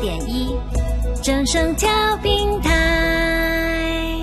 104.1正声调频台。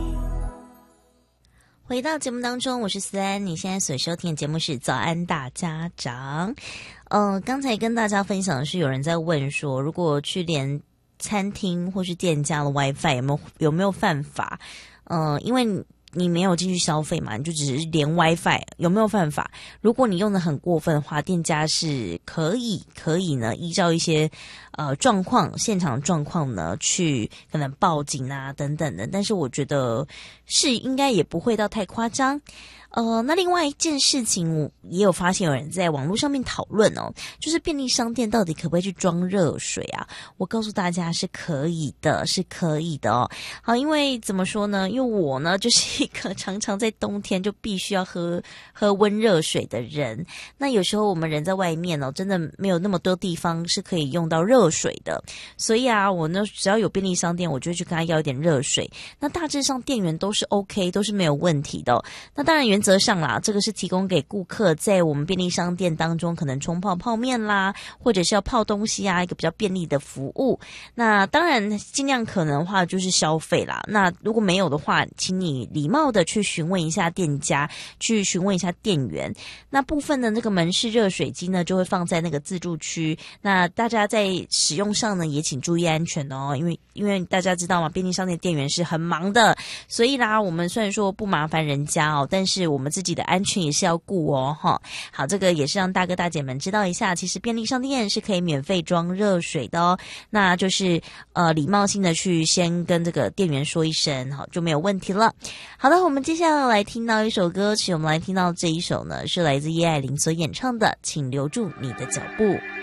回到节目当中，我是思安，你现在所收听的节目是早安大家长。刚才跟大家分享的是有人在问说，如果去连餐厅或是店家的 WiFi 有没有犯法？因为你没有进去消费嘛，你就只是连 WiFi 有没有犯法？如果你用的很过分的话，店家是可以呢，依照一些状况，现场状况呢，去可能报警啊等等的。但是我觉得是应该也不会到太夸张。那另外一件事情，我也有发现有人在网络上面讨论哦，就是便利商店到底可不可以去装热水啊？我告诉大家是可以的，是可以的哦。好，因为怎么说呢？因为我呢就是一个常常在冬天就必须要喝温热水的人。那有时候我们人在外面哦，真的没有那么多地方是可以用到热水的，所以啊，我呢只要有便利商店，我就会去跟他要一点热水。那大致上店员都是 OK， 都是没有问题的哦。那当然原则上啦，这个是提供给顾客在我们便利商店当中可能冲泡泡面啦，或者是要泡东西啊，一个比较便利的服务。那当然尽量可能的话就是消费啦。那如果没有的话，请你礼貌的去询问一下店家，去询问一下店员。那部分的那个门市热水机呢，就会放在那个自助区。那大家在使用上呢，也请注意安全哦，因为大家知道嘛，便利商店店员是很忙的，所以啦，我们虽然说不麻烦人家哦，但是我们自己的安全也是要顾哦，哈。好，这个也是让大哥大姐们知道一下，其实便利商店是可以免费装热水的哦。那就是礼貌性的去先跟这个店员说一声，好，就没有问题了。好的，我们接下来听到一首歌曲，我们来听到这一首呢，是来自叶爱玲所演唱的《请留住你的脚步》。